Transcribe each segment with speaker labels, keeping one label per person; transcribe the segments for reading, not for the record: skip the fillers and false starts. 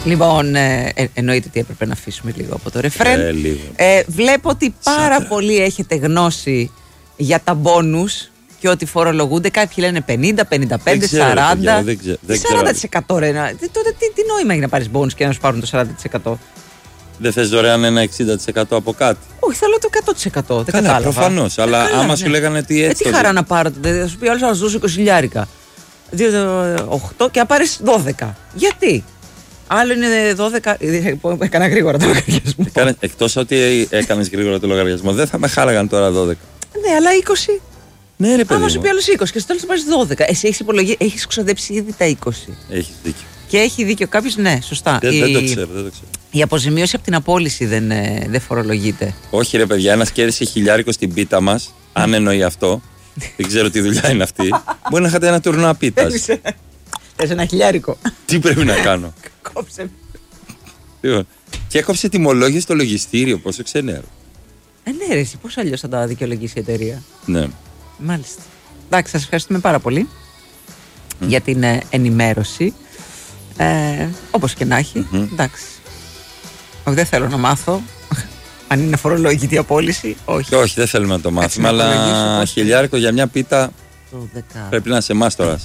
Speaker 1: Λοιπόν, εννοείται ότι έπρεπε να αφήσουμε λίγο από το ρεφρέν. Βλέπω ότι πάρα πολλοί έχετε γνώση για τα μπόνους και ότι φορολογούνται. Κάποιοι λένε 50, 55, 40. 40% ρε. Τότε τι νόημα έχει να πάρεις μπόνους και να σου πάρουν το 40%?
Speaker 2: Δεν θες δωρεάν ένα 60% από κάτι?
Speaker 1: Όχι, θέλω το 100%. Δεν κατάλαβα.
Speaker 2: Προφανώς. Αλλά άμα σου λέγανε τι έτσι.
Speaker 1: Τι χαρά να πάρω. Θα σου πει άλλο, θα σου δώσω 20 2, 8 και να πάρεις 12. Γιατί? Άλλο είναι 12. Έκανα γρήγορα το λογαριασμό.
Speaker 2: Εκτός ότι έκανες γρήγορα το λογαριασμό, δεν θα με χάλαγαν τώρα 12.
Speaker 1: Ναι, αλλά 20.
Speaker 2: Ναι, ρε παιδί.
Speaker 1: Άμα σου πει άλλο 20 και στο τέλος θα πάρεις 12. Εσύ έχεις ξοδέψει ήδη τα 20.
Speaker 2: Έχεις δίκιο.
Speaker 1: Και έχει δίκιο κάποιος, ναι, σωστά.
Speaker 2: Δεν το ξέρω.
Speaker 1: Η αποζημίωση από την απόλυση δεν φορολογείται.
Speaker 2: Όχι, ρε παιδιά, ένας κέρδισε 1.000 στην πίτα μας. Αν εννοεί αυτό, δεν ξέρω τι δουλειά είναι αυτή. Μπορεί να είχατε ένα τουρνουά πίτας.
Speaker 1: Θες ένα 1.000.
Speaker 2: Τι πρέπει να κάνω?
Speaker 1: Κόψε.
Speaker 2: Και έκοψε τιμολόγια στο λογιστήριο, πόσο ξενέρο.
Speaker 1: Ναι, ρε, πώς αλλιώς θα τα δικαιολογήσει η εταιρεία?
Speaker 2: Ναι.
Speaker 1: Μάλιστα. Εντάξει, σας ευχαριστούμε πάρα πολύ για την ενημέρωση. Όπως και να έχει. Εντάξει. Δεν θέλω να μάθω αν είναι φορολογητή απόλυση. Όχι.
Speaker 2: Όχι, δεν θέλουμε να το μάθουμε. Αλλά 1.000 για μια πίτα πρέπει να είναι σε εμάς τώρα.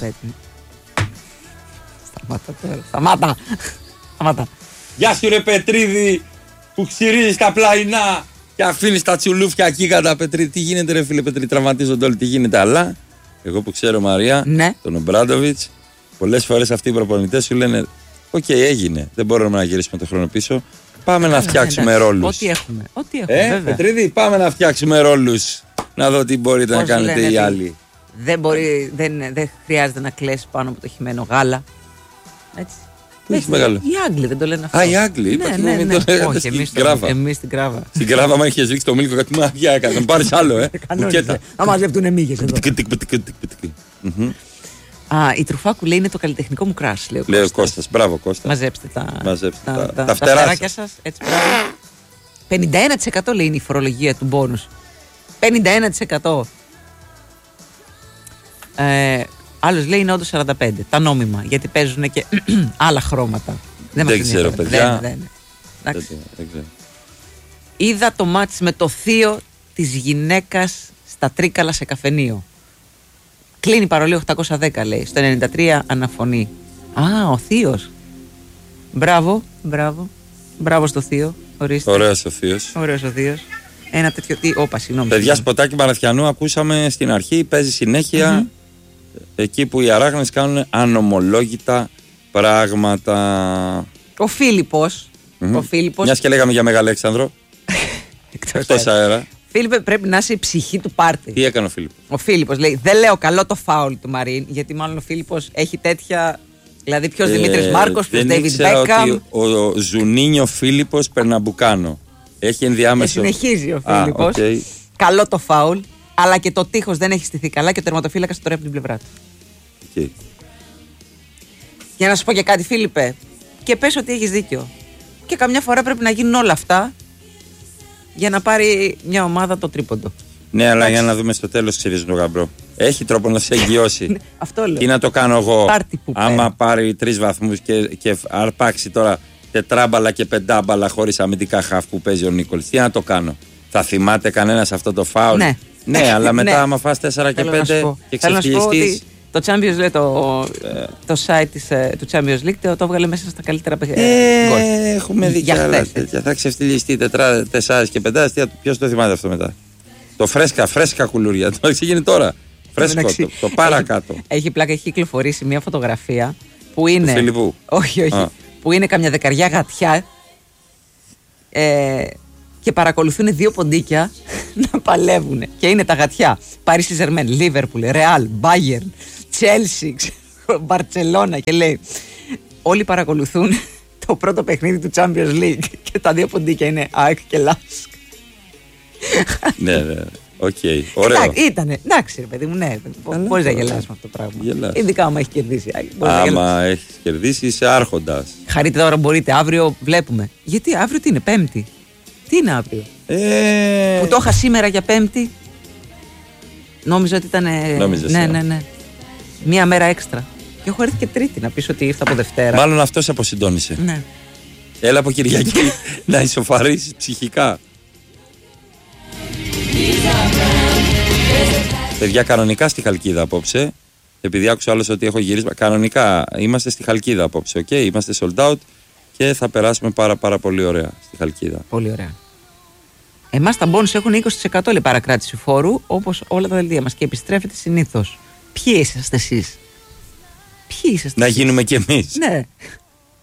Speaker 1: Σταμάτα.
Speaker 2: Γεια σου ρε Πετρίδη που ξυρίζεις τα πλαϊνά και αφήνεις τα τσουλούφια εκεί κατά Πετρίδη. Τι γίνεται ρε φίλε Πετρίδη, τραυματίζονται όλοι, τι γίνεται? Αλλά εγώ που ξέρω Μαρία, τον Ομπράντοβιτς, πολλές φορές αυτοί οι προπονητές σου λένε οκ, έγινε, δεν μπορούμε να γυρίσουμε το χρόνο πίσω, πάμε να φτιάξουμε ρόλους.
Speaker 1: Ό,τι έχουμε, βέβαια.
Speaker 2: Πετρίδη, πάμε να φτιάξουμε ρόλους, να δω τι μπορείτε να κάνετε οι άλλοι.
Speaker 1: Δεν χρειάζεται να κλαις πάνω από το χυμένο γάλα. Έτσι.
Speaker 2: Έχει μεγάλο.
Speaker 1: Οι Άγγλοι δεν το λένε αυτό.
Speaker 2: Οι Άγγλοι.
Speaker 1: Ναι. Όχι, εμείς στην Κράβα.
Speaker 2: Στην Κράβα, άμα είχε σβήξει το μίλκο, κάτι μαγιά έκανε. Να πάρει άλλο,
Speaker 1: Να μαζευτούν μύγες εδώ. Η Τρουφάκου λέει είναι το καλλιτεχνικό μου κράσι.
Speaker 2: Λέει ο Κώστας. Μπράβο, Κώστα.
Speaker 1: Μαζέψτε
Speaker 2: τα φτεράκια
Speaker 1: σας. 51% λέει είναι η φορολογία του μπόνους. 51%. Άλλος λέει είναι όντως 45%. Τα νόμιμα. Γιατί παίζουν και άλλα χρώματα.
Speaker 2: Δεν ξέρω, παιδιά.
Speaker 1: Δεν ξέρω. Είδα το μάτς με το θείο της γυναίκας στα Τρίκαλα σε καφενείο. Κλείνει παρολί 810 λέει. Στο 93 αναφωνεί. Ο θείος. Μπράβο στο θείο.
Speaker 2: Ωραίος ο θείος.
Speaker 1: Ένα τέτοιο. Συγγνώμη.
Speaker 2: Παιδιά, σποτάκι Μαραθιανού ακούσαμε στην αρχή. Παίζει συνέχεια. Εκεί που οι αράχνες κάνουν ανομολόγητα πράγματα.
Speaker 1: Ο Φίλιππος.
Speaker 2: Μιας και λέγαμε για Μεγαλέξανδρο. Εκτός αέρα.
Speaker 1: Φίλιππε, πρέπει να είσαι η ψυχή του πάρτι.
Speaker 2: Τι έκανε ο Φίλιππος?
Speaker 1: Ο Φίλιππος λέει: δεν λέω καλό το φάουλ του Μαρίν, γιατί μάλλον ο Φίλιππος έχει τέτοια. Δηλαδή, ποιος Δημήτρης Μάρκος, ποιος Ντέιβιντ Μπέκαμ.
Speaker 2: Ο Ζουνίνιο Φίλιππος Περναμπουκάνο. Έχει ενδιάμεσο.
Speaker 1: Συνεχίζει ο Φίλιππος. Καλό το φάουλ, αλλά και το τείχος δεν έχει στηθεί καλά και ο τερματοφύλακας το ρέπει την πλευρά του. Για να σου πω και κάτι, Φίλιππε, και πες ότι έχεις δίκιο. Και καμιά φορά πρέπει να γίνουν όλα αυτά για να πάρει μια ομάδα το τρίποντο.
Speaker 2: Ναι, αλλά για να δούμε στο τέλος, ξέρεις τον γαμπρό. Έχει τρόπο να σε εγγυώσει.
Speaker 1: Αυτό λέω.
Speaker 2: Τι να το κάνω εγώ, άμα πάρει 3 βαθμούς και αρπάξει τώρα τετράμπαλα και πεντάμπαλα χωρίς αμυντικά χαφ που παίζει ο Νίκολς. Τι να το κάνω? Θα θυμάται κανένας αυτό το φάουλ? Ναι, αλλά μετά άμα φας 4 και 5 και ξεφτυλιστείς.
Speaker 1: Το Champions League, το site του Champions League το έβγαλε μέσα στα καλύτερα παιχνίδια.
Speaker 2: Έχουμε δει και άλλα τέτοια. Θα ξεφτυλιστεί 4 και 5. Ποιος το θυμάται αυτό μετά? Το φρέσκα κουλούρια. Το ξεκίνησε τώρα. Φρέσκο, το παρακάτω.
Speaker 1: Έχει πλάκα, έχει κυκλοφορήσει μια φωτογραφία που είναι.
Speaker 2: Του Φιλιππού.
Speaker 1: Όχι. Που είναι καμιά δεκαριά γατιά και παρακολουθούν 2 ποντίκια να παλεύουν. Και είναι τα γατιά. Paris Saint-Germain, Liverpool, Real, Bayern, Chelsea, Barcelona. Και λέει, όλοι παρακολουθούν το πρώτο παιχνίδι του Champions League. Και τα 2 ποντίκια είναι ΑΕΚ και Λάσκ.
Speaker 2: Ναι. Οκ. Ωραίο.
Speaker 1: Ήτανε. Εντάξει, ρε παιδί μου, ναι. Μπορείς να γελάσεις με αυτό το πράγμα. Ειδικά άμα έχει κερδίσει.
Speaker 2: Άμα έχει κερδίσει, είσαι άρχοντας.
Speaker 1: Χαρείτε τώρα, μπορείτε. Αύριο βλέπουμε. Γιατί αύριο τι είναι, Πέμπτη? Τι είναι αύριο? Που το είχα σήμερα για Πέμπτη. Νόμιζα ότι ήταν. Ναι. Μία μέρα έξτρα. Και έχω έρθει και Τρίτη να πεις ότι ήρθα από Δευτέρα.
Speaker 2: Μάλλον αυτό σε αποσυντώνησε.
Speaker 1: Ναι.
Speaker 2: Έλα από Κυριακή να ισοφαρίσεις ψυχικά. Παιδιά, κανονικά στη Χαλκίδα απόψε. Επειδή άκουσα άλλος ότι έχω γυρίσει. Κανονικά είμαστε στη Χαλκίδα απόψε. Okay? Είμαστε sold out και θα περάσουμε πάρα πολύ ωραία στη Χαλκίδα.
Speaker 1: Πολύ ωραία. Εμάς τα μπόνους έχουν 20% λέει παρακράτηση φόρου, όπως όλα τα δελτία μας, και επιστρέφεται συνήθως. Ποιοι είσαστε εσείς?
Speaker 2: Να γίνουμε κι εμείς.
Speaker 1: Ναι.